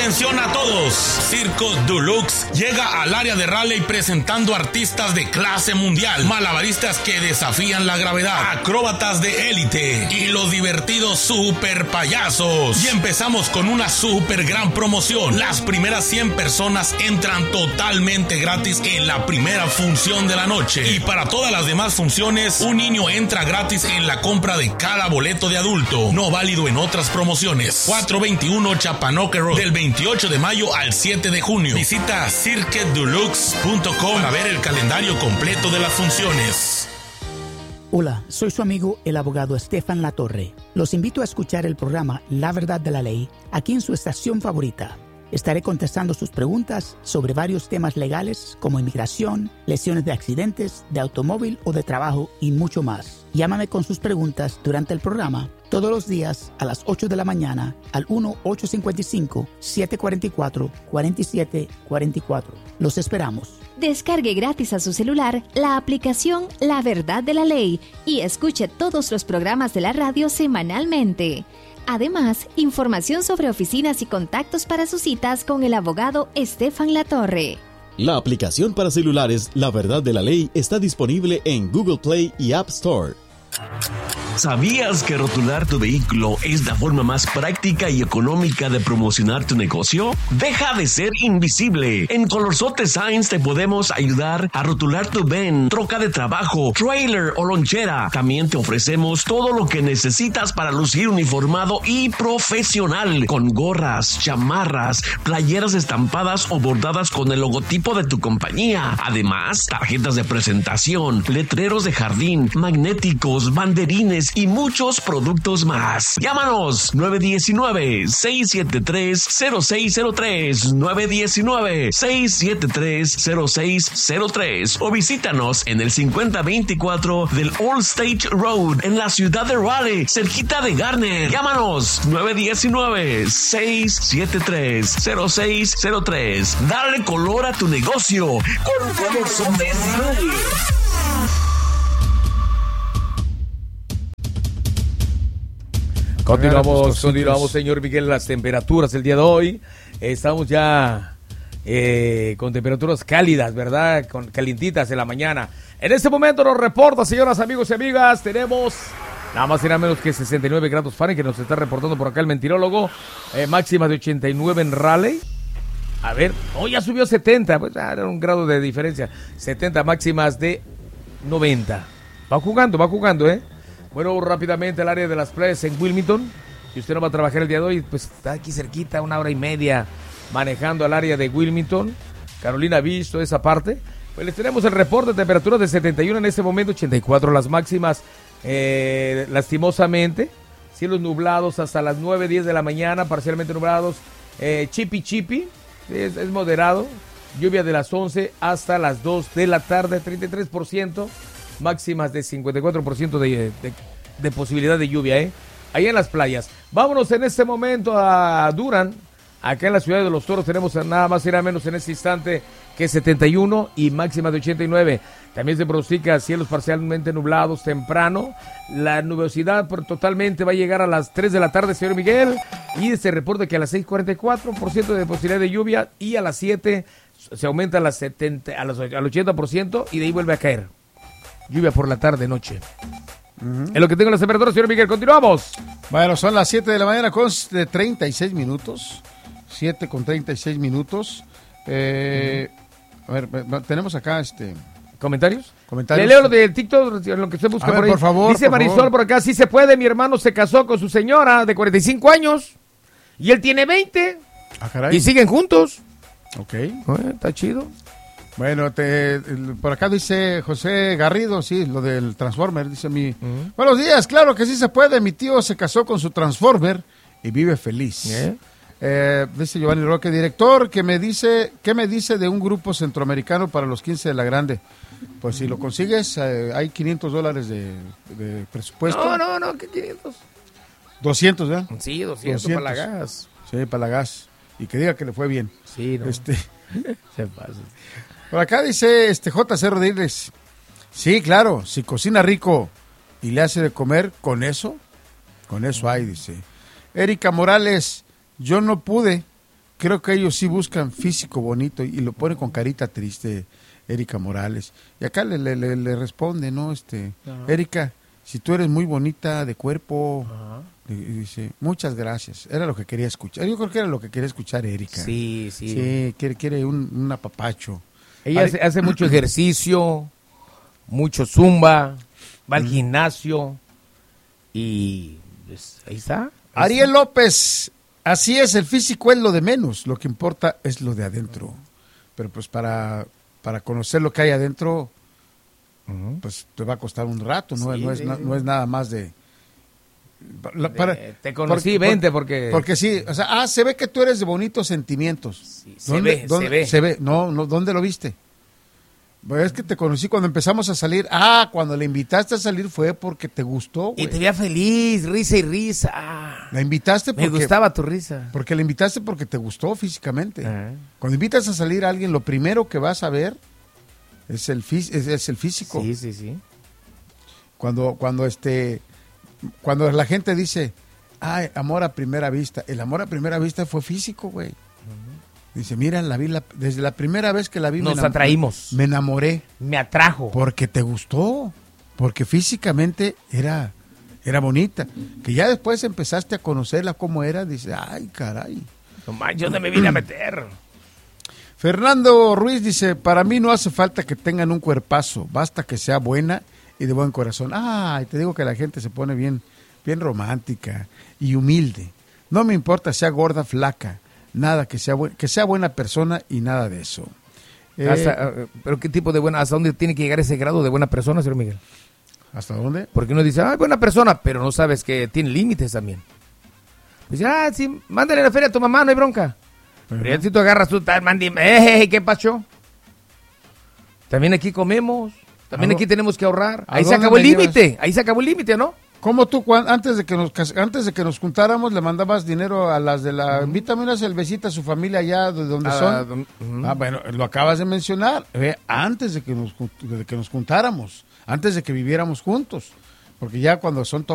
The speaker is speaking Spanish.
Atención a todos, Circo Deluxe llega al área de rally presentando artistas de clase mundial, malabaristas que desafían la gravedad, acróbatas de élite y los divertidos super payasos. Y empezamos con una super gran promoción. Las primeras 100 personas entran totalmente gratis en la primera función de la noche, y para todas las demás funciones un niño entra gratis en la compra de cada boleto de adulto. No válido en otras promociones. 421 Chapanoque Road, del 28 de mayo al 7 de junio. Visita cirquedeluxe.com para ver el calendario completo de las funciones. Hola, soy su amigo el abogado Estefan Latorre. Los invito a escuchar el programa La Verdad de la Ley aquí en su estación favorita. Estaré contestando sus preguntas sobre varios temas legales como inmigración, lesiones de accidentes, de automóvil o de trabajo y mucho más. Llámame con sus preguntas durante el programa todos los días a las 8 de la mañana al 1-855-744-4744. Los esperamos. Descargue gratis a su celular la aplicación La Verdad de la Ley y escuche todos los programas de la radio semanalmente. Además, información sobre oficinas y contactos para sus citas con el abogado Estefan Latorre. La aplicación para celulares La Verdad de la Ley está disponible en Google Play y App Store. ¿Sabías que rotular tu vehículo es la forma más práctica y económica de promocionar tu negocio? Deja de ser invisible. En Colorsote Signs te podemos ayudar a rotular tu van, troca de trabajo, trailer o lonchera. También te ofrecemos todo lo que necesitas para lucir uniformado y profesional, con gorras, chamarras, playeras estampadas o bordadas con el logotipo de tu compañía. Además, tarjetas de presentación, letreros de jardín, magnéticos, banderines y muchos productos más. Llámanos 919-673-0603, 919-673-0603 o visítanos en el 5024 del Old State Road en la ciudad de Raleigh, cerquita de Garner. Llámanos 919-673-0603. Dale color a tu negocio con Colorsote. Continuamos, señor Miguel, las temperaturas el día de hoy. Estamos ya con temperaturas cálidas, ¿verdad? Calientitas en la mañana. En este momento nos reporta, señoras, amigos y amigas, tenemos nada más y nada menos que 69 grados Fahrenheit, que nos está reportando por acá el mentirólogo. Máxima de 89 en Raleigh. A ver, hoy ya subió 70, pues era un grado de diferencia. 70 máximas de 90. Va jugando, ¿eh? Bueno, rápidamente al área de las playas en Wilmington. Si usted no va a trabajar el día de hoy, pues está aquí cerquita, 1 hora y media manejando al área de Wilmington, Carolina Beach, toda esa parte. Pues les tenemos el reporte de temperaturas de 71 en este momento, 84 las máximas. Lastimosamente, cielos nublados hasta las 9:10 de la mañana, parcialmente nublados. Chipi, es moderado. Lluvia de las 11 hasta las 2 de la tarde, 33%. Máximas de 54% de posibilidad de lluvia, ahí en las playas. Vámonos en este momento a Durham, acá en la ciudad de Los Toros. Tenemos nada más y nada menos en este instante que 71 y máxima de 89. También se pronostica cielos parcialmente nublados temprano. La nubosidad totalmente va a llegar a las 3 de la tarde, señor Miguel, y se reporta que a las 6:44% de posibilidad de lluvia, y a las 7 se aumenta a las 70, al 80%, y de ahí vuelve a caer. Lluvia por la tarde, noche. Es lo que tengo las temperaturas, señor Miguel. Continuamos. Bueno, son las 7 de la mañana con 36 minutos. 7 con 36 minutos. A ver, tenemos acá ¿Comentarios? ¿Comentarios? Le leo lo de TikTok, lo que usted busca a ver, por ahí. por favor. Dice Marisol por acá, sí se puede, mi hermano se casó con su señora de 45 años y él tiene 20. Ah, caray. Y siguen juntos. Ok. Está chido. Bueno, por acá dice José Garrido, sí, lo del Transformer, dice buenos días, claro que sí se puede, mi tío se casó con su Transformer y vive feliz. Dice Giovanni Roque, director, ¿qué me dice de un grupo centroamericano para los 15 de la Grande? Pues si lo consigues, hay $500 de presupuesto. No, ¿qué 500? 200, ¿verdad? Sí, 200 para la gas. Sí, para la gas. Y que diga que le fue bien. Sí, no. Se pasa. Por acá dice JC Rodríguez. Sí, claro, si cocina rico y le hace de comer, con eso hay, dice. Erika Morales, yo no pude, creo que ellos sí buscan físico bonito y lo ponen con carita triste, Erika Morales. Y acá le responde, ¿no? Erika, si tú eres muy bonita de cuerpo, y dice, muchas gracias. Era lo que quería escuchar. Yo creo que era lo que quería escuchar Erika. Sí. Sí, quiere un apapacho. Ella hace mucho ejercicio, mucho zumba, va al gimnasio y pues, ahí está. Ariel López, así es, el físico es lo de menos, lo que importa es lo de adentro. Pero pues para conocer lo que hay adentro, pues te va a costar un rato, ¿no? Sí, No es nada más de... Te conocí, vente, porque... Porque sí, o sea, se ve que tú eres de bonitos sentimientos. Sí, se ve. No, ¿dónde lo viste? Pues es que te conocí cuando empezamos a salir. Cuando le invitaste a salir fue porque te gustó, güey. Y te veía feliz, risa y risa. La invitaste porque... Me gustaba tu risa. Porque le invitaste porque te gustó físicamente. Cuando invitas a salir a alguien, lo primero que vas a ver es el físico. Sí. Cuando la gente dice, ay, amor a primera vista, el amor a primera vista fue físico, güey. Dice, mira, desde la primera vez que la vi, nos atraímos. Me enamoré. Me atrajo. Porque te gustó, porque físicamente era bonita. Que ya después empezaste a conocerla como era, dice, ay, caray. No manches, ¿dónde me vine a meter? Fernando Ruiz dice, para mí no hace falta que tengan un cuerpazo, basta que sea buena y de buen corazón. Ay, te digo que la gente se pone bien romántica y humilde. No me importa sea gorda, flaca, nada, que sea buena persona y nada de eso. ¿Pero qué tipo de buena? ¿Hasta dónde tiene que llegar ese grado de buena persona, señor Miguel? ¿Hasta dónde? Porque uno dice, buena persona, pero no sabes que tiene límites también. Dice, sí, mándale la feria a tu mamá, no hay bronca. Pero ya si tú agarras tú, ¿qué pasó? También aquí comemos, también aquí tenemos que ahorrar. Ahí se acabó el límite, ¿no? ¿Cómo tú, antes de que nos juntáramos, le mandabas dinero a las de la... Invítame una cervecita a su familia allá de donde son? Bueno, lo acabas de mencionar. Antes de que nos juntáramos, antes de que viviéramos juntos. Porque ya cuando son